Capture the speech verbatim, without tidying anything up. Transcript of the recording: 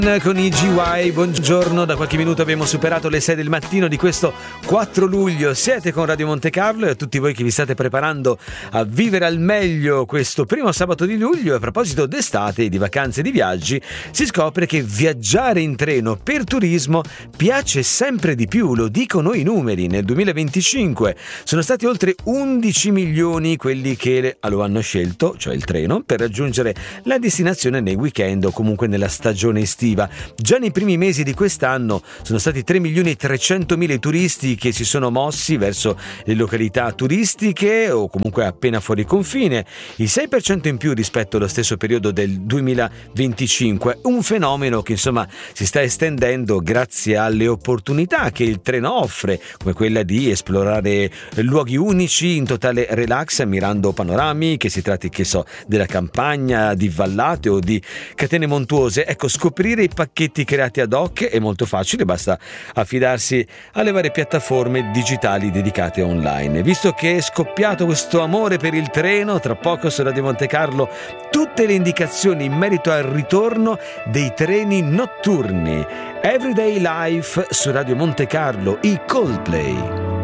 Con i G Y, buongiorno, da qualche minuto abbiamo superato le sei del mattino di questo quattro luglio, siete con Radio Monte Carlo e a tutti voi che vi state preparando a vivere al meglio questo primo sabato di luglio. A proposito d'estate, di vacanze e di viaggi, si scopre che viaggiare in treno per turismo piace sempre di più, lo dicono i numeri. Nel duemilaventicinque sono stati oltre undici milioni quelli che lo hanno scelto, cioè il treno, per raggiungere la destinazione nei weekend o comunque nella stagione estiva. Già nei primi mesi di quest'anno sono stati tre milioni e trecentomila i turisti che si sono mossi verso le località turistiche o comunque appena fuori confine, il sei per cento in più rispetto allo stesso periodo del duemilaventicinque, un fenomeno che insomma si sta estendendo grazie alle opportunità che il treno offre, come quella di esplorare luoghi unici in totale relax ammirando panorami, che si tratti che so della campagna, di vallate o di catene montuose. Ecco, scoprire i pacchetti creati ad hoc è molto facile, basta affidarsi alle varie piattaforme digitali dedicate online. Visto che è scoppiato questo amore per il treno, tra poco su Radio Monte Carlo tutte le indicazioni in merito al ritorno dei treni notturni. Everyday Life su Radio Monte Carlo, i Coldplay.